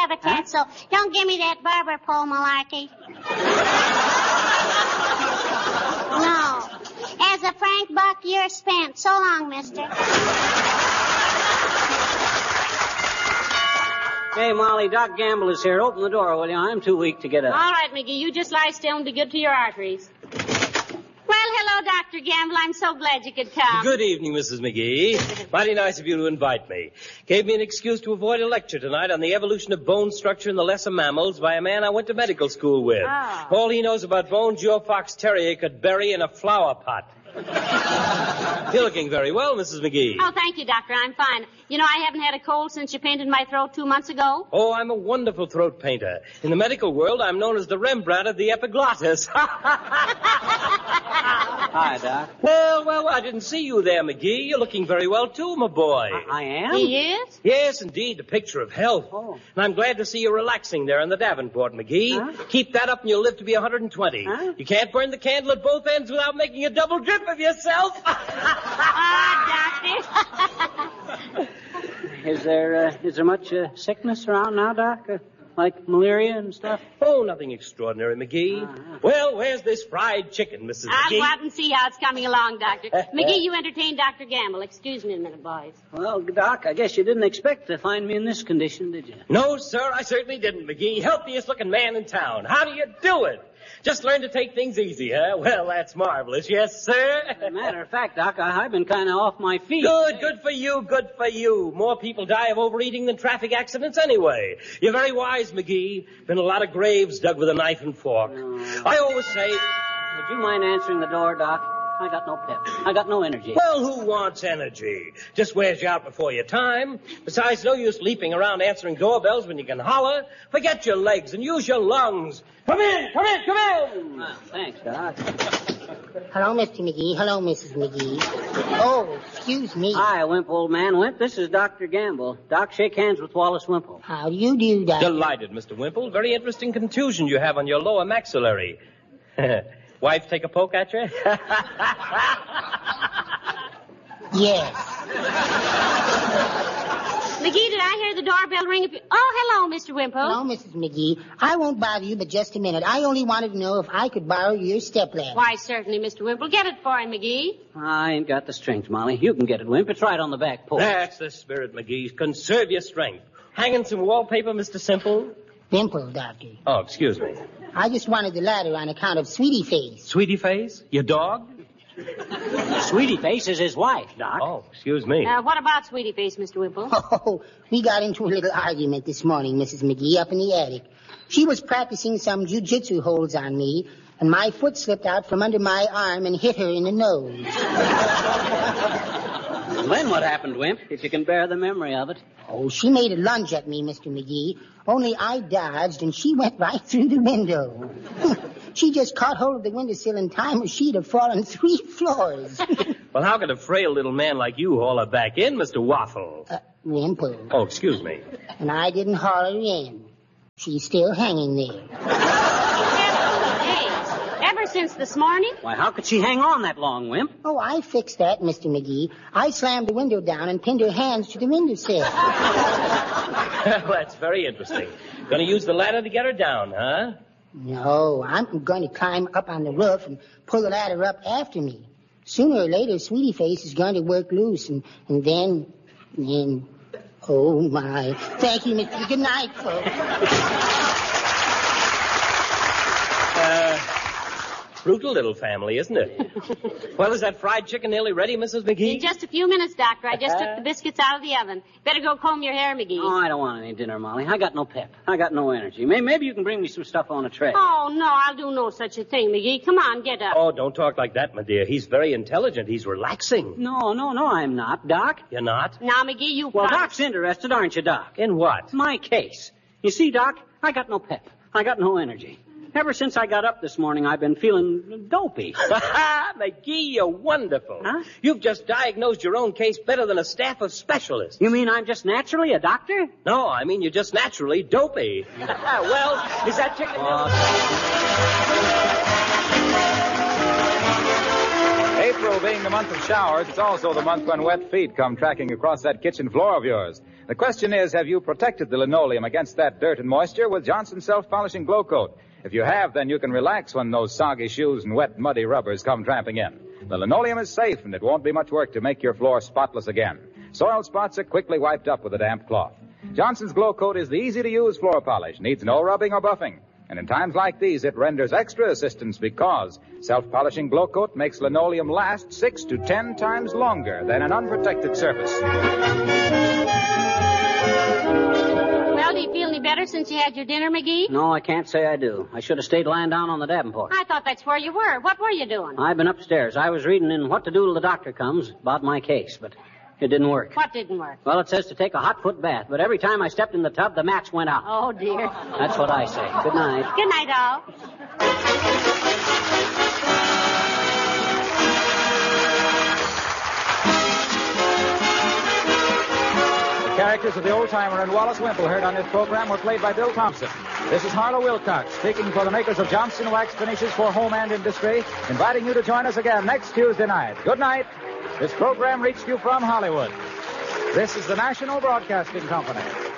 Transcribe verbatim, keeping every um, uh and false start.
habitat, huh? So don't give me that barber pole malarkey. No. As a frank buck, you're spent. So long, mister. Hey, Molly, Doc Gamble is here. Open the door, will you? I'm too weak to get up. All right, McGee, you just lie still and be good to your arteries. Well, hello, Doctor Gamble. I'm so glad you could come. Good evening, Missus McGee. Mighty nice of you to invite me. Gave me an excuse to avoid a lecture tonight on the evolution of bone structure in the lesser mammals by a man I went to medical school with. Oh. All he knows about bones, your fox terrier could bury in a flower pot. You're looking very well, Missus McGee. Oh, thank you, Doctor. I'm fine. You know, I haven't had a cold since you painted my throat two months ago. Oh, I'm a wonderful throat painter. In the medical world, I'm known as the Rembrandt of the epiglottis. Hi, Doc. Well, well, I didn't see you there, McGee. You're looking very well, too, my boy. I, I am? He is? Yes, indeed, a picture of health. Oh. And I'm glad to see you relaxing there in the Davenport, McGee. Huh? Keep that up and you'll live to be one hundred twenty. Huh? You can't burn the candle at both ends without making a double drip of yourself. Ah, Doctor. Is there, uh, is there much uh, sickness around now, Doc? Uh, like malaria and stuff? Oh, nothing extraordinary, McGee. Uh-huh. Well, where's this fried chicken, Missus I'll McGee? go out and see how it's coming along, Doctor. McGee, you entertain Doctor Gamble. Excuse me a minute, boys. Well, Doc, I guess you didn't expect to find me in this condition, did you? No, sir, I certainly didn't, McGee. Healthiest looking man in town. How do you do it? Just learn to take things easy, huh? Well, that's marvelous. Yes, sir? As a matter of fact, Doc, I, I've been kind of off my feet. Good, good for you, good for you. More people die of overeating than traffic accidents anyway. You're very wise, McGee. Been a lot of graves dug with a knife and fork. No. I always say... Would you mind answering the door, Doc? I got no pep. I got no energy. Well, who wants energy? Just wears you out before your time. Besides, no use leaping around answering doorbells when you can holler. Forget your legs and use your lungs. Come in, come in, come in. Well, thanks, Doc. Hello, Mister McGee. Hello, Missus McGee. Oh, excuse me. Hi, Wimp, old man. Wimp, this is Doctor Gamble. Doc, shake hands with Wallace Wimple. How do you do, Doctor? Delighted, Mister Wimple. Very interesting contusion you have on your lower maxillary. Wife take a poke at you? Yes. McGee, did I hear the doorbell ring? If you... Oh, hello, Mister Wimple. Hello, Missus McGee. I won't bother you but just a minute. I only wanted to know if I could borrow your stepladder. Why, certainly, Mister Wimple. Get it for him, McGee. I ain't got the strength, Molly. You can get it, Wimp. It's right on the back porch. That's the spirit, McGee. Conserve your strength. Hanging some wallpaper, Mister Simple? Wimple, Doctor. Oh, excuse me. I just wanted the ladder on account of Sweetie Face. Sweetie Face? Your dog? Sweetie Face is his wife, Doc. Oh, excuse me. Uh, what about Sweetie Face, Mister Wimple? Oh, we got into a little argument this morning, Missus McGee, up in the attic. She was practicing some jujitsu holds on me, and my foot slipped out from under my arm and hit her in the nose. Then what happened, Wimp, if you can bear the memory of it? Oh, she made a lunge at me, Mister McGee. Only I dodged, and she went right through the window. She just caught hold of the windowsill in time, or she'd have fallen three floors. Well, how could a frail little man like you haul her back in, Mister Waffle? Uh, Wimple. Oh, excuse me. And I didn't haul her in. She's still hanging there. Hey, ever since this morning? Why, how could she hang on that long, Wimp? Oh, I fixed that, Mister McGee. I slammed the window down and pinned her hands to the windowsill. Well, that's very interesting. Gonna use the ladder to get her down, huh? No, I'm going to climb up on the roof and pull the ladder up after me. Sooner or later, Sweetie Face is going to work loose, and, and then, then, oh, my. Thank you, Mister Good night, folks. Uh, brutal little family, isn't it? Well, is that fried chicken nearly ready, Missus McGee? In just a few minutes, Doctor. I just took the biscuits out of the oven. Better go comb your hair, McGee. Oh, I don't want any dinner, Molly. I got no pep. I got no energy. Maybe, maybe you can bring me some stuff on a tray. Oh, no, I'll do no such a thing, McGee. Come on, get up. Oh, don't talk like that, my dear. He's very intelligent. He's relaxing. No, no, no, I'm not, Doc. You're not? Now, McGee, you Well, promise. Doc's interested, aren't you, Doc? In what? My case. You see, Doc, I got no pep. I got no energy. Ever since I got up this morning, I've been feeling dopey. McGee, you're wonderful. Huh? You've just diagnosed your own case better than a staff of specialists. You mean I'm just naturally a doctor? No, I mean you're just naturally dopey. Well, is that chicken... April being the month of showers, it's also the month when wet feet come tracking across that kitchen floor of yours. The question is, have you protected the linoleum against that dirt and moisture with Johnson's self-polishing Glow Coat? If you have, then you can relax when those soggy shoes and wet, muddy rubbers come tramping in. The linoleum is safe, and it won't be much work to make your floor spotless again. Soiled spots are quickly wiped up with a damp cloth. Johnson's Glow Coat is the easy-to-use floor polish, needs no rubbing or buffing. And in times like these, it renders extra assistance because self-polishing Glow Coat makes linoleum last six to ten times longer than an unprotected surface. Well, do you feel any better since you had your dinner, McGee? No, I can't say I do. I should have stayed lying down on the Davenport. I thought that's where you were. What were you doing? I've been upstairs. I was reading in What to Do Till the Doctor Comes about my case, but it didn't work. What didn't work? Well, it says to take a hot foot bath, but every time I stepped in the tub, the match went out. Oh, dear. That's what I say. Good night. Good night, all. The characters of the old-timer and Wallace Wimple heard on this program were played by Bill Thompson. This is Harlow Wilcox, speaking for the makers of Johnson Wax Finishes for Home and Industry, inviting you to join us again next Tuesday night. Good night. This program reached you from Hollywood. This is the National Broadcasting Company.